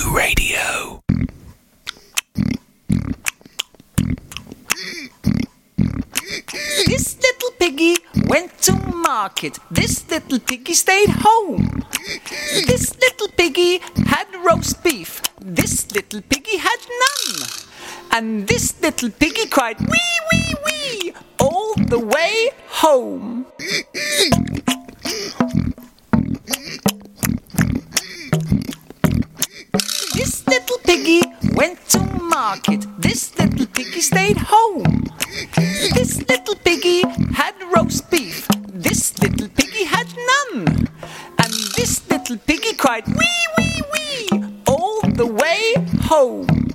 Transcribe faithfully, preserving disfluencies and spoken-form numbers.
Zoo Radio. This little piggy went to market. This little piggy stayed home. This little piggy had roast beef. This little piggy had none. And this little piggy cried wee wee wee all the way home. This little piggy went to market. This little piggy stayed home. This little piggy had